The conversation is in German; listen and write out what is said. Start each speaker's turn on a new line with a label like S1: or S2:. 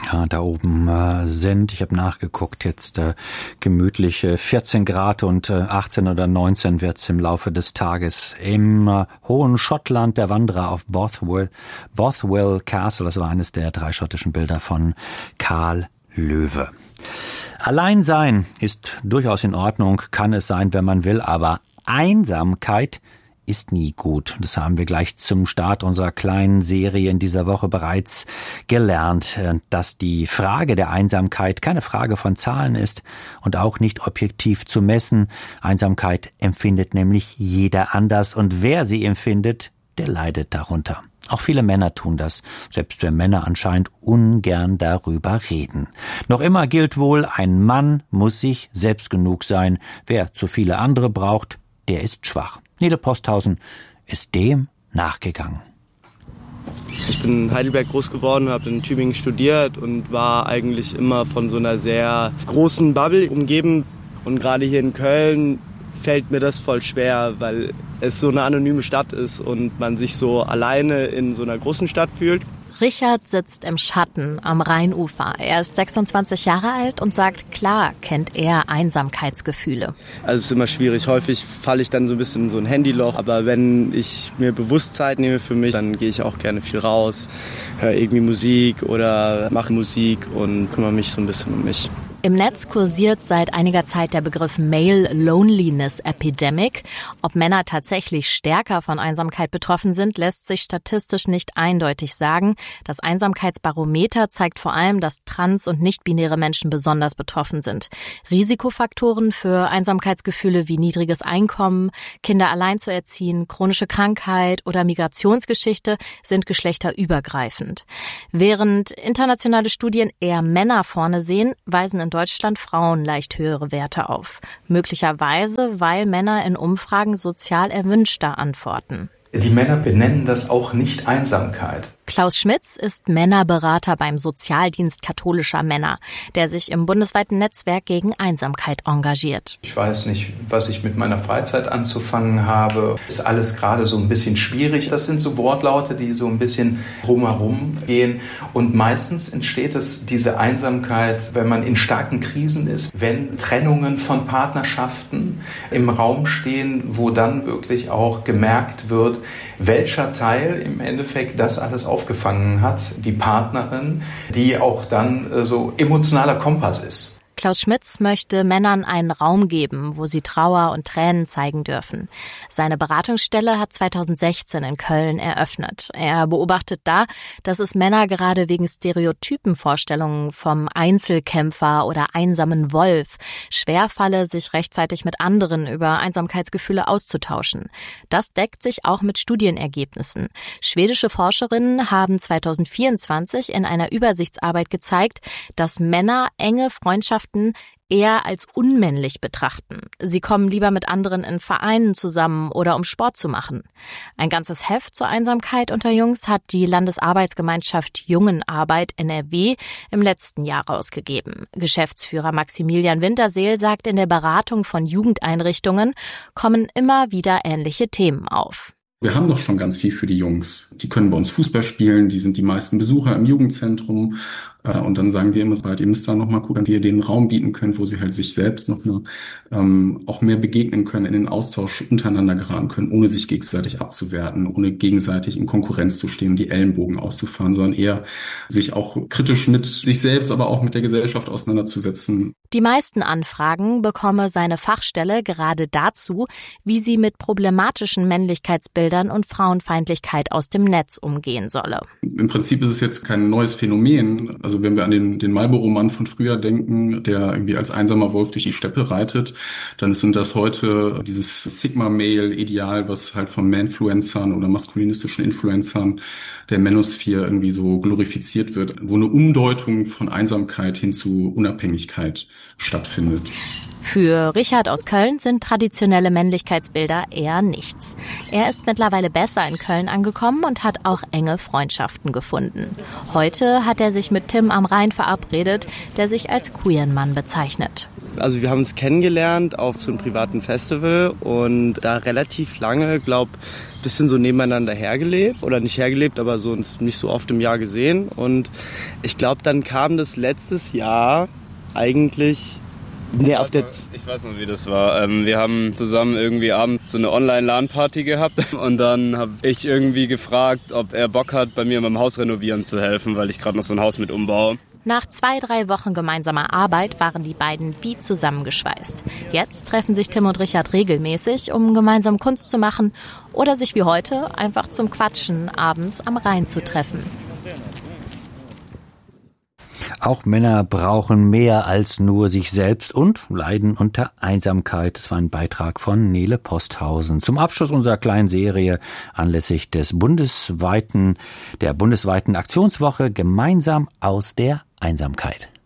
S1: Ja, da oben sind, ich habe nachgeguckt, jetzt gemütliche 14 Grad und 18 oder 19 wird's im Laufe des Tages im hohen Schottland. Der Wanderer auf Bothwell Castle, das war eines der 3 schottischen Bilder von Karl Löwe. Allein sein ist durchaus in Ordnung, kann es sein, wenn man will, aber Einsamkeit ist nie gut. Das haben wir gleich zum Start unserer kleinen Serie in dieser Woche bereits gelernt, dass die Frage der Einsamkeit keine Frage von Zahlen ist und auch nicht objektiv zu messen. Einsamkeit empfindet nämlich jeder anders und wer sie empfindet, der leidet darunter. Auch viele Männer tun das, selbst wenn Männer anscheinend ungern darüber reden. Noch immer gilt wohl, ein Mann muss sich selbst genug sein. Wer zu viele andere braucht, der ist schwach. Nele Posthausen ist dem nachgegangen.
S2: Ich bin in Heidelberg groß geworden, habe in Tübingen studiert und war eigentlich immer von so einer sehr großen Bubble umgeben. Und gerade hier in Köln fällt mir das voll schwer, weil es so eine anonyme Stadt ist und man sich so alleine in so einer großen Stadt fühlt.
S3: Richard sitzt im Schatten am Rheinufer. Er ist 26 Jahre alt und sagt, klar kennt er Einsamkeitsgefühle.
S2: Also es ist immer schwierig. Häufig falle ich dann so ein bisschen in so ein Handyloch. Aber wenn ich mir bewusst Zeit nehme für mich, dann gehe ich auch gerne viel raus, höre irgendwie Musik oder mache Musik und kümmere mich so ein bisschen um mich.
S3: Im Netz kursiert seit einiger Zeit der Begriff Male Loneliness Epidemic. Ob Männer tatsächlich stärker von Einsamkeit betroffen sind, lässt sich statistisch nicht eindeutig sagen. Das Einsamkeitsbarometer zeigt vor allem, dass trans- und nicht-binäre Menschen besonders betroffen sind. Risikofaktoren für Einsamkeitsgefühle wie niedriges Einkommen, Kinder allein zu erziehen, chronische Krankheit oder Migrationsgeschichte sind geschlechterübergreifend. Während internationale Studien eher Männer vorne sehen, weisen in Deutschland Frauen leicht höhere Werte auf. Möglicherweise, weil Männer in Umfragen sozial erwünschter antworten.
S4: Die Männer benennen das auch nicht Einsamkeit.
S3: Klaus Schmitz ist Männerberater beim Sozialdienst katholischer Männer, der sich im bundesweiten Netzwerk gegen Einsamkeit engagiert.
S4: Ich weiß nicht, was ich mit meiner Freizeit anzufangen habe. Ist alles gerade so ein bisschen schwierig. Das sind so Wortlaute, die so ein bisschen drumherum gehen. Und meistens entsteht diese Einsamkeit, wenn man in starken Krisen ist, wenn Trennungen von Partnerschaften im Raum stehen, wo dann wirklich auch gemerkt wird, welcher Teil im Endeffekt das alles aufgefangen hat, die Partnerin, die auch dann so emotionaler Kompass ist.
S3: Klaus Schmitz möchte Männern einen Raum geben, wo sie Trauer und Tränen zeigen dürfen. Seine Beratungsstelle hat 2016 in Köln eröffnet. Er beobachtet da, dass es Männer gerade wegen Stereotypenvorstellungen vom Einzelkämpfer oder einsamen Wolf schwerfalle, sich rechtzeitig mit anderen über Einsamkeitsgefühle auszutauschen. Das deckt sich auch mit Studienergebnissen. Schwedische Forscherinnen haben 2024 in einer Übersichtsarbeit gezeigt, dass Männer enge Freundschaften eher als unmännlich betrachten. Sie kommen lieber mit anderen in Vereinen zusammen oder um Sport zu machen. Ein ganzes Heft zur Einsamkeit unter Jungs hat die Landesarbeitsgemeinschaft Jungenarbeit NRW im letzten Jahr rausgegeben. Geschäftsführer Maximilian Winterseel sagt, in der Beratung von Jugendeinrichtungen kommen immer wieder ähnliche Themen auf.
S5: Wir haben doch schon ganz viel für die Jungs. Die können bei uns Fußball spielen, die sind die meisten Besucher im Jugendzentrum. Und dann sagen wir immer, ihr müsst da nochmal gucken, wie ihr denen Raum bieten könnt, wo sie halt sich selbst noch auch mehr begegnen können, in den Austausch untereinander geraten können, ohne sich gegenseitig abzuwerten, ohne gegenseitig in Konkurrenz zu stehen, die Ellenbogen auszufahren, sondern eher sich auch kritisch mit sich selbst, aber auch mit der Gesellschaft auseinanderzusetzen.
S3: Die meisten Anfragen bekomme seine Fachstelle gerade dazu, wie sie mit problematischen Männlichkeitsbildern und Frauenfeindlichkeit aus dem Netz umgehen solle.
S5: Im Prinzip ist es jetzt kein neues Phänomen. Also wenn wir an den Marlboro-Mann von früher denken, der irgendwie als einsamer Wolf durch die Steppe reitet, dann sind das heute dieses Sigma-Male-Ideal, was halt von Manfluencern oder maskulinistischen Influencern der Manosphere irgendwie so glorifiziert wird, wo eine Umdeutung von Einsamkeit hin zu Unabhängigkeit stattfindet.
S3: Für Richard aus Köln sind traditionelle Männlichkeitsbilder eher nichts. Er ist mittlerweile besser in Köln angekommen und hat auch enge Freundschaften gefunden. Heute hat er sich mit Tim am Rhein verabredet, der sich als queeren Mann bezeichnet.
S2: Also wir haben uns kennengelernt auf so einem privaten Festival und da relativ lange, bisschen so nebeneinander hergelebt. Oder nicht hergelebt, aber so uns nicht so oft im Jahr gesehen. Und ich glaube, dann kam das letztes Jahr eigentlich...
S6: Ich weiß noch, wie das war. Wir haben zusammen irgendwie abends so eine Online-LAN-Party gehabt und dann habe ich irgendwie gefragt, ob er Bock hat, bei mir beim Haus renovieren zu helfen, weil ich gerade noch so ein Haus mit umbaue.
S3: Nach 2-3 Wochen gemeinsamer Arbeit waren die beiden wie zusammengeschweißt. Jetzt treffen sich Tim und Richard regelmäßig, um gemeinsam Kunst zu machen oder sich wie heute einfach zum Quatschen abends am Rhein zu treffen.
S1: Auch Männer brauchen mehr als nur sich selbst und leiden unter Einsamkeit. Das war ein Beitrag von Nele Posthausen. Zum Abschluss unserer kleinen Serie anlässlich der bundesweiten Aktionswoche Gemeinsam aus der Einsamkeit.